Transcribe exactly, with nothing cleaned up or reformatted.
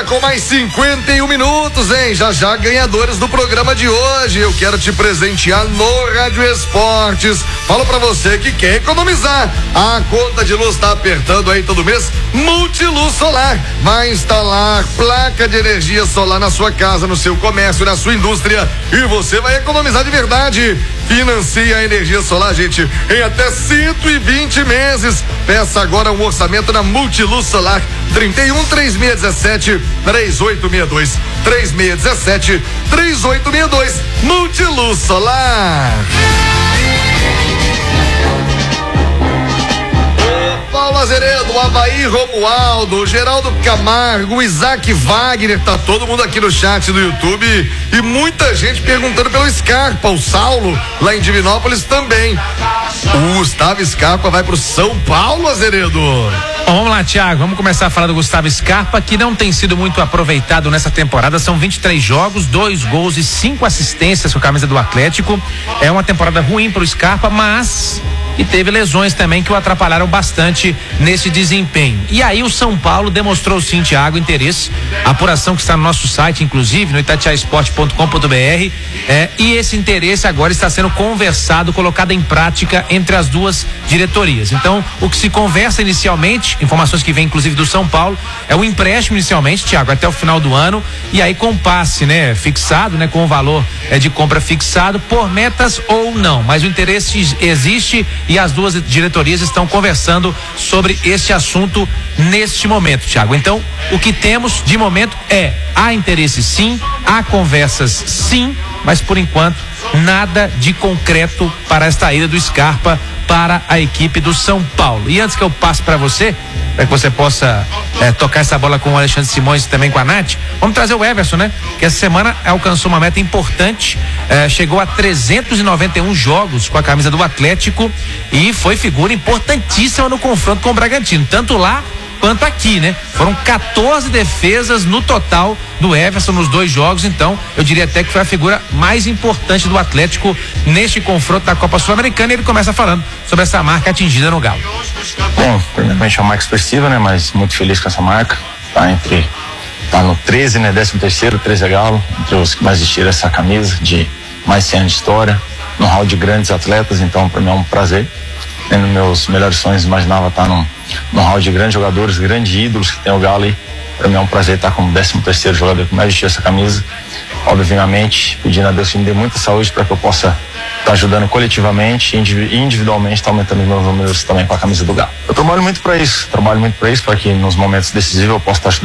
hora com mais cinquenta e um minutos, hein? Já já ganhadores do programa de hoje. Eu quero te presentear no Rádio Esportes. Falo pra você que quer economizar. A conta de luz tá apertando aí todo mês. Multiluz Solar vai instalar placa de energia solar na sua casa, no seu comércio, na sua indústria, e você vai economizar de verdade. Financia a energia solar, gente, em até cento e vinte meses. Peça agora um orçamento na Multiluz Solar. trinta e um, três seis um sete, três oito seis dois. três seis um sete, três oito seis dois. Multiluz Solar. Paulo Azeredo, Avaí Romualdo, Geraldo Camargo, Isaac Wagner, tá todo mundo aqui no chat do YouTube e muita gente perguntando pelo Scarpa, o Saulo lá em Divinópolis também. O Gustavo Scarpa vai pro São Paulo, Azeredo. Bom, vamos lá, Thiago, vamos começar a falar do Gustavo Scarpa, que não tem sido muito aproveitado nessa temporada. São vinte e três jogos, dois gols e cinco assistências com a camisa do Atlético. É uma temporada ruim pro Scarpa, mas e teve lesões também que o atrapalharam bastante nesse desempenho. E aí o São Paulo demonstrou sim, Thiago, interesse. A apuração que está no nosso site, inclusive, no itatiaia esporte ponto com ponto br, é, e esse interesse agora está sendo conversado, colocado em prática entre as duas diretorias. Então, o que se conversa inicialmente, informações que vêm inclusive do São Paulo, é o empréstimo inicialmente, Thiago, até o final do ano, e aí com passe, né, fixado, né, com o valor é, de compra fixado por metas ou não, mas o interesse existe e as duas diretorias estão conversando sobre este assunto neste momento, Thiago. Então, o que temos de momento é, há interesse sim, há conversas sim, mas por enquanto nada de concreto para esta ida do Scarpa para a equipe do São Paulo. E antes que eu passe para você, para que você possa é, tocar essa bola com o Alexandre Simões e também com a Nath, vamos trazer o Everson, né? Que essa semana alcançou uma meta importante, é, chegou a trezentos e noventa e um jogos com a camisa do Atlético e foi figura importantíssima no confronto com o Bragantino, tanto lá quanto aqui, né? Foram quatorze defesas no total do Everson nos dois jogos, então eu diria até que foi a figura mais importante do Atlético neste confronto da Copa Sul-Americana, e ele começa falando sobre essa marca atingida no Galo. Bom, primeiramente é uma marca expressiva, né? Mas muito feliz com essa marca, tá entre, tá no treze, né? décimo terceiro, treze é Galo, entre os que mais vestiram essa camisa de mais cem anos de história, num hall de grandes atletas, então para mim é um prazer. Nos meus melhores sonhos imaginava estar num, num hall de grandes jogadores, grandes ídolos que tem o Galo, e para mim é um prazer estar como décimo terceiro jogador que mais vestiu essa camisa. Obviamente, pedindo a Deus que me dê muita saúde para que eu possa estar ajudando coletivamente e individualmente estar aumentando os meus números também com a camisa do Galo. Eu trabalho muito para isso, trabalho muito para isso, para que nos momentos decisivos eu possa estar ajudando